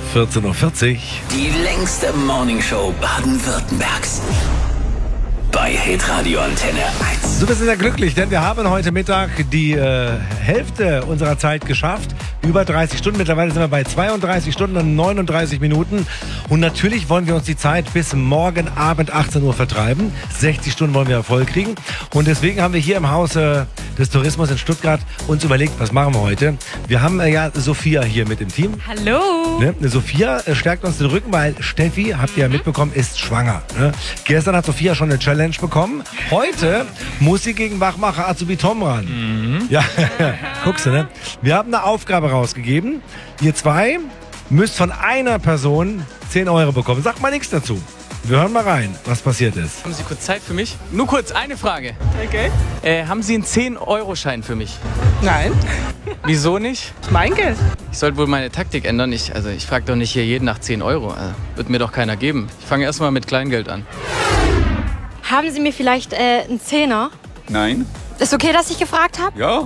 14:40 Uhr. Die längste Morningshow Baden-Württembergs. Bei Hitradio Antenne 1. So, wir sind sehr glücklich, denn wir haben heute Mittag die Hälfte unserer Zeit geschafft. Über 30 Stunden. Mittlerweile sind wir bei 32 Stunden und 39 Minuten. Und natürlich wollen wir uns die Zeit bis morgen Abend 18 Uhr vertreiben. 60 Stunden wollen wir voll kriegen. Und deswegen haben wir hier im Haus des Tourismus in Stuttgart uns überlegt, was machen wir heute? Wir haben ja Sophia hier mit im Team. Hallo. Ne? Sophia stärkt uns den Rücken, weil Steffi, habt ihr ja mitbekommen, ist schwanger. Ne? Gestern hat Sophia schon eine Challenge bekommen. Heute muss sie gegen Wachmacher Azubi Tom ran. Ja, guckst du, ne? Wir haben eine Aufgabe rausgegeben. Ihr zwei müsst von einer Person 10 Euro bekommen. Sagt mal nichts dazu. Wir hören mal rein, was passiert ist. Haben Sie kurz Zeit für mich? Nur kurz, eine Frage. Okay. Haben Sie einen 10-Euro-Schein für mich? Nein, Wieso nicht? mein Geld. Ich sollte wohl meine Taktik ändern. Ich frage doch nicht hier jeden nach 10 Euro. Wird mir doch keiner geben. Ich fange erstmal mit Kleingeld an. Haben Sie mir vielleicht einen Zehner? Nein. Ist okay, dass ich gefragt habe? Ja.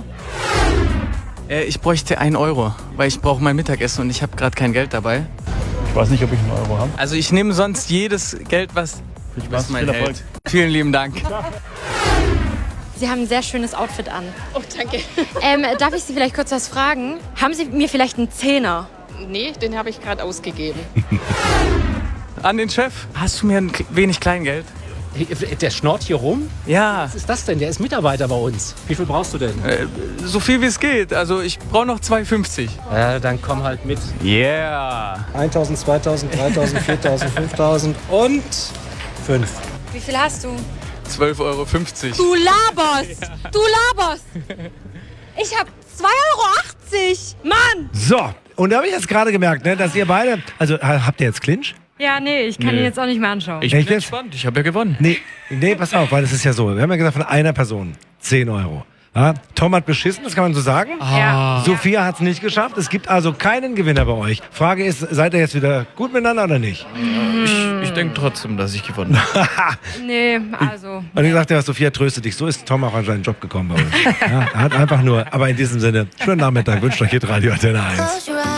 Ich bräuchte 1 Euro, weil ich brauche mein Mittagessen und ich habe gerade kein Geld dabei. Ich weiß nicht, ob ich einen Euro habe. Also ich nehme sonst jedes Geld, was mein Viel Erfolg. hält. Vielen lieben Dank. Sie haben ein sehr schönes Outfit an. Oh, danke. Darf ich Sie vielleicht kurz was fragen? Haben Sie mir vielleicht einen Zehner? Nee, den habe ich gerade ausgegeben. An den Chef. Hast du mir ein wenig Kleingeld? Der schnort hier rum? Ja, Was ist das denn? Der ist Mitarbeiter bei uns. Wie viel brauchst du denn? so viel wie es geht. Also ich brauche noch 2,50. Dann komm halt mit. Yeah. 1.000, 2.000, 3.000, 4.000, 5.000 und 5. Wie viel hast du? 12,50 Euro. Du laberst! Du laberst! Ich hab 2,80 Euro! Mann! So, und da habe ich jetzt gerade gemerkt, ne, dass ihr beide... Also, habt ihr jetzt Clinch? Ja, nee, ich kann ihn jetzt auch nicht mehr anschauen. Ich bin entspannt. Ich habe ja gewonnen. Nee, pass auf, weil es ist ja so. Wir haben ja gesagt, von einer Person 10 Euro. Ja, Tom hat beschissen, das kann man so sagen. Ja. Sophia hat es nicht geschafft. Es gibt also keinen Gewinner bei euch. Frage ist, seid ihr jetzt wieder gut miteinander oder nicht? Ich denke trotzdem, dass ich gewonnen habe. Nee, also... Und ich sagte ja, Sophia, tröste dich. So ist Tom auch an seinen Job gekommen bei uns. Ja, er hat einfach nur, aber in diesem Sinne, schönen Nachmittag, wünscht euch Hitradio Antenne 1.